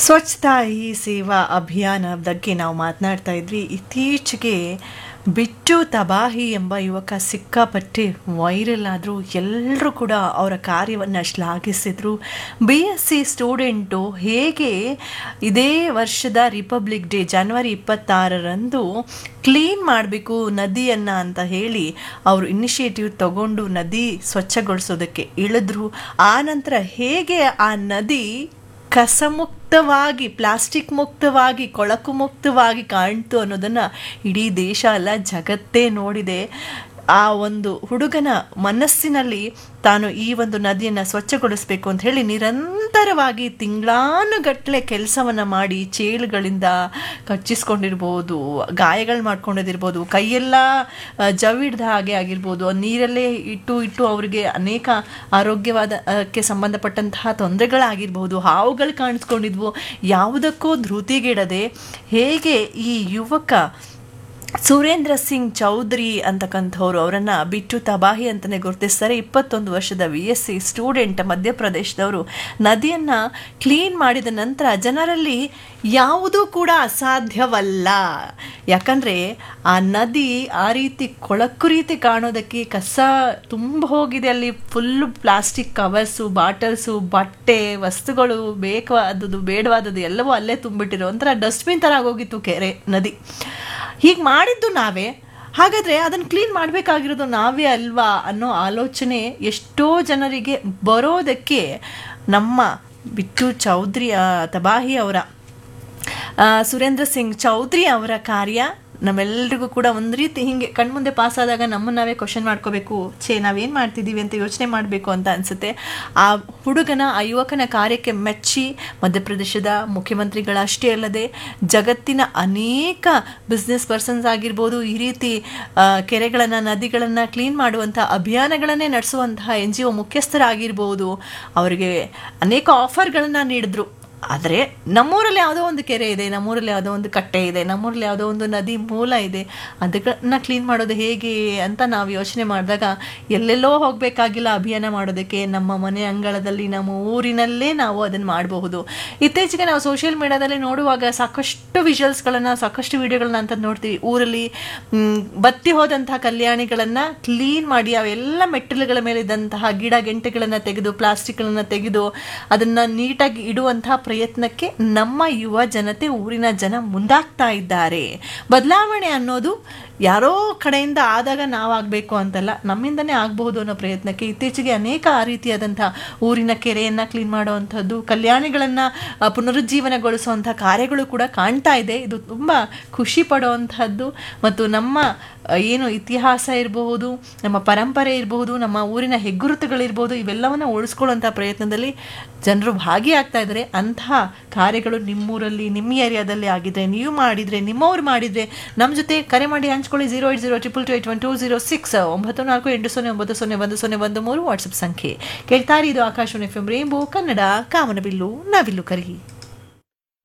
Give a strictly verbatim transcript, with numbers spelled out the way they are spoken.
ಸ್ವಚ್ಛತಾ ಹಿ ಸೇವಾ ಅಭಿಯಾನ ಬಗ್ಗೆ ನಾವು ಮಾತನಾಡ್ತಾ ಇದ್ವಿ. ಇತ್ತೀಚೆಗೆ ಬಿಟ್ಟು ತಬಾಹಿ ಎಂಬ ಯುವಕ ಸಿಕ್ಕಾಪಟ್ಟೆ ವೈರಲ್ ಆದರು. ಎಲ್ಲರೂ ಕೂಡ ಅವರ ಕಾರ್ಯವನ್ನು ಶ್ಲಾಘಿಸಿದರು. ಬಿ ಎಸ್ ಸಿ ಸ್ಟೂಡೆಂಟು ಹೇಗೆ ಇದೇ ವರ್ಷದ ರಿಪಬ್ಲಿಕ್ ಡೇ ಜನವರಿ ಇಪ್ಪತ್ತಾರರಂದು ಕ್ಲೀನ್ ಮಾಡಬೇಕು ನದಿಯನ್ನು ಅಂತ ಹೇಳಿ ಅವರು ಇನಿಷಿಯೇಟಿವ್ ತಗೊಂಡು ನದಿ ಸ್ವಚ್ಛಗೊಳಿಸೋದಕ್ಕೆ ಇಳಿದ್ರು. ಆ ನಂತರ ಹೇಗೆ ಆ ನದಿ ಕಸಮುಕ್ತವಾಗಿ, ಪ್ಲಾಸ್ಟಿಕ್ ಮುಕ್ತವಾಗಿ, ಕೊಳಕು ಮುಕ್ತವಾಗಿ ಕಾಣ್ತು ಅನ್ನೋದನ್ನು ಇಡೀ ದೇಶ ಅಲ್ಲ ಜಗತ್ತೇ ನೋಡಿದೆ. ಆ ಒಂದು ಹುಡುಗನ ಮನಸ್ಸಿನಲ್ಲಿ ತಾನು ಈ ಒಂದು ನದಿಯನ್ನು ಸ್ವಚ್ಛಗೊಳಿಸಬೇಕು ಅಂತ ಹೇಳಿ ನಿರಂತರವಾಗಿ ತಿಂಗಳಾನುಗಟ್ಟಲೆ ಕೆಲಸವನ್ನು ಮಾಡಿ ಚೇಳುಗಳಿಂದ ಕಚ್ಚಿಸ್ಕೊಂಡಿರ್ಬೋದು, ಗಾಯಗಳು ಮಾಡ್ಕೊಂಡಿರ್ಬೋದು, ಕೈಯೆಲ್ಲ ಜವಿಡ್ದ ಹಾಗೆ ಆಗಿರ್ಬೋದು, ನೀರಲ್ಲೇ ಇಟ್ಟು ಇಟ್ಟು ಅವರಿಗೆ ಅನೇಕ ಆರೋಗ್ಯವಾದಕ್ಕೆ ಸಂಬಂಧಪಟ್ಟಂತಹ ತೊಂದರೆಗಳಾಗಿರ್ಬೋದು, ಹಾವುಗಳು ಕಾಣಿಸ್ಕೊಂಡಿದ್ವು. ಯಾವುದಕ್ಕೂ ಧೃತಿಗೆಡದೆ ಹೇಗೆ ಈ ಯುವಕ ಸುರೇಂದ್ರ ಸಿಂಗ್ ಚೌಧರಿ ಅಂತಕ್ಕಂಥವ್ರು ಅವರನ್ನು ಬಿಟ್ಟು ತಬಾಹಿ ಅಂತಲೇ ಗುರುತಿಸ್ತಾರೆ. ಇಪ್ಪತ್ತೊಂದು ವರ್ಷದ ವಿ ಎಸ್ ಸಿ ಸ್ಟೂಡೆಂಟ್ ಮಧ್ಯಪ್ರದೇಶದವರು ನದಿಯನ್ನು ಕ್ಲೀನ್ ಮಾಡಿದ ನಂತರ ಜನರಲ್ಲಿ ಯಾವುದೂ ಕೂಡ ಅಸಾಧ್ಯವಲ್ಲ. ಯಾಕಂದರೆ ಆ ನದಿ ಆ ರೀತಿ ಕೊಳಕು ರೀತಿ ಕಾಣೋದಕ್ಕೆ ಕಸ ತುಂಬ ಹೋಗಿದೆ. ಅಲ್ಲಿ ಫುಲ್ಲು ಪ್ಲಾಸ್ಟಿಕ್ ಕವರ್ಸು, ಬಾಟಲ್ಸು, ಬಟ್ಟೆ ವಸ್ತುಗಳು, ಬೇಕಾದದ್ದು ಬೇಡವಾದದ್ದು ಎಲ್ಲವೂ ಅಲ್ಲೇ ತುಂಬಿಟ್ಟಿರೋ ಒಂಥರ ಡಸ್ಟ್ಬಿನ್ ಥರ ಆಗೋಗಿತ್ತು ಕೆರೆ ನದಿ. ಹೀಗೆ ಮಾಡಿದ್ದು ನಾವೇ, ಹಾಗಾದರೆ ಅದನ್ನು ಕ್ಲೀನ್ ಮಾಡಬೇಕಾಗಿರೋದು ನಾವೇ ಅಲ್ವಾ ಅನ್ನೋ ಆಲೋಚನೆ ಎಷ್ಟೋ ಜನರಿಗೆ ಬರೋದಕ್ಕೆ ನಮ್ಮ ಬಿಟ್ಟು ಚೌಧರಿ ತಬಾಹಿ ಅವರ ಸುರೇಂದ್ರ ಸಿಂಗ್ ಚೌಧರಿ ಅವರ ಕಾರ್ಯ ನಮ್ಮೆಲ್ಲರಿಗೂ ಕೂಡ ಒಂದು ರೀತಿ ಹೀಗೆ ಕಣ್ಮುಂದೆ ಪಾಸ್ ಆದಾಗ ನಮ್ಮನ್ನು ನಾವೇ ಕ್ವಶನ್ ಮಾಡ್ಕೋಬೇಕು, ಛೇ ನಾವೇನು ಮಾಡ್ತಿದ್ದೀವಿ ಅಂತ ಯೋಚನೆ ಮಾಡಬೇಕು ಅಂತ ಅನಿಸುತ್ತೆ. ಆ ಹುಡುಗನ ಆ ಯುವಕನ ಕಾರ್ಯಕ್ಕೆ ಮೆಚ್ಚಿ ಮಧ್ಯಪ್ರದೇಶದ ಮುಖ್ಯಮಂತ್ರಿಗಳಷ್ಟೇ ಅಲ್ಲದೆ ಜಗತ್ತಿನ ಅನೇಕ ಬಿಸ್ನೆಸ್ ಪರ್ಸನ್ಸ್ ಆಗಿರ್ಬೋದು, ಈ ರೀತಿ ಕೆರೆಗಳನ್ನು ನದಿಗಳನ್ನು ಕ್ಲೀನ್ ಮಾಡುವಂಥ ಅಭಿಯಾನಗಳನ್ನೇ ನಡೆಸುವಂತಹ ಎನ್ ಜಿ ಒ ಮುಖ್ಯಸ್ಥರಾಗಿರ್ಬೋದು, ಅವರಿಗೆ ಅನೇಕ ಆಫರ್ಗಳನ್ನು ನೀಡಿದ್ರು. ಆದರೆ ನಮ್ಮೂರಲ್ಲಿ ಯಾವುದೋ ಒಂದು ಕೆರೆ ಇದೆ, ನಮ್ಮೂರಲ್ಲಿ ಯಾವುದೋ ಒಂದು ಕಟ್ಟೆ ಇದೆ, ನಮ್ಮೂರಲ್ಲಿ ಯಾವುದೋ ಒಂದು ನದಿ ಮೂಲ ಇದೆ, ಅದನ್ನು ಕ್ಲೀನ್ ಮಾಡೋದು ಹೇಗೆ ಅಂತ ನಾವು ಯೋಚನೆ ಮಾಡಿದಾಗ ಎಲ್ಲೆಲ್ಲೋ ಹೋಗಬೇಕಾಗಿಲ್ಲ ಅಭಿಯಾನ ಮಾಡೋದಕ್ಕೆ. ನಮ್ಮ ಮನೆ ಅಂಗಳದಲ್ಲಿ, ನಮ್ಮ ಊರಿನಲ್ಲೇ ನಾವು ಅದನ್ನು ಮಾಡಬಹುದು. ಇತ್ತೀಚೆಗೆ ನಾವು ಸೋಷಿಯಲ್ ಮೀಡಿಯಾದಲ್ಲಿ ನೋಡುವಾಗ ಸಾಕಷ್ಟು ವಿಜುವಲ್ಸ್ಗಳನ್ನು, ಸಾಕಷ್ಟು ವಿಡಿಯೋಗಳನ್ನ ಅಂತ ನೋಡ್ತೀವಿ. ಊರಲ್ಲಿ ಬತ್ತಿ ಹೋದಂತಹ ಕಲ್ಯಾಣಿಗಳನ್ನು ಕ್ಲೀನ್ ಮಾಡಿ ಅವೆಲ್ಲ ಮೆಟ್ಟಿಲುಗಳ ಮೇಲೆ ಇದ್ದಂತಹ ಗಿಡ ಗೆಂಟೆಗಳನ್ನು ತೆಗೆದು, ಪ್ಲಾಸ್ಟಿಕ್ಗಳನ್ನು ತೆಗೆದು ಅದನ್ನು ನೀಟಾಗಿ ಇಡುವಂತಹ ಪ್ರಯತ್ನಕ್ಕೆ ನಮ್ಮ ಯುವ ಜನತೆ, ಊರಿನ ಜನ ಮುಂದಾಗ್ತಾ ಇದ್ದಾರೆ. ಬದಲಾವಣೆ ಅನ್ನೋದು ಯಾರೋ ಕಡೆಯಿಂದ ಆದಾಗ ನಾವಾಗಬೇಕು ಅಂತಲ್ಲ, ನಮ್ಮಿಂದನೇ ಆಗಬಹುದು ಅನ್ನೋ ಪ್ರಯತ್ನಕ್ಕೆ ಇತ್ತೀಚೆಗೆ ಅನೇಕ ಆ ರೀತಿಯಾದಂಥ ಊರಿನ ಕೆರೆಯನ್ನು ಕ್ಲೀನ್ ಮಾಡುವಂಥದ್ದು, ಕಲ್ಯಾಣಿಗಳನ್ನು ಪುನರುಜ್ಜೀವನಗೊಳಿಸುವಂಥ ಕಾರ್ಯಗಳು ಕೂಡ ಕಾಣ್ತಾ ಇದೆ. ಇದು ತುಂಬ ಖುಷಿ ಪಡುವಂಥದ್ದು. ಮತ್ತು ನಮ್ಮ ಏನು ಇತಿಹಾಸ ಇರಬಹುದು, ನಮ್ಮ ಪರಂಪರೆ ಇರಬಹುದು, ನಮ್ಮ ಊರಿನ ಹೆಗ್ಗುರುತುಗಳಿರ್ಬೋದು, ಇವೆಲ್ಲವನ್ನು ಉಳಿಸ್ಕೊಳ್ಳುವಂಥ ಪ್ರಯತ್ನದಲ್ಲಿ ಜನರು ಭಾಗಿಯಾಗ್ತಾ ಇದ್ದಾರೆ. ಅಂತಹ ಕಾರ್ಯಗಳು ನಿಮ್ಮೂರಲ್ಲಿ, ನಿಮ್ಮ ಏರಿಯಾದಲ್ಲಿ ಆಗಿದ್ರೆ, ನೀವು ಮಾಡಿದರೆ, ನಿಮ್ಮವ್ರು ಮಾಡಿದರೆ ನಮ್ಮ ಜೊತೆ ಕರೆ ಮಾಡಿ ಹಂಚ್ಕೊಳ್ಳಿ. Zero eight zero triple to eight one two zero six ಒಂಬತ್ತು ನಾಲ್ಕು ಎಂಟು ಸೊನ್ನೆ ಒಂಬತ್ತು ಸೊನ್ನೆ ಒಂದು ಸೊನ್ನೆ ಒಂದು ಮೂರು ವಾಟ್ಸಪ್ ಸಂಖ್ಯೆ. ಕೇಳ್ತಾರೆ ಇದು Akashvani F M rainbow Kannada ಕಾಮನಬಿಲ್ಲು ನವಿಲು ಕರಿ.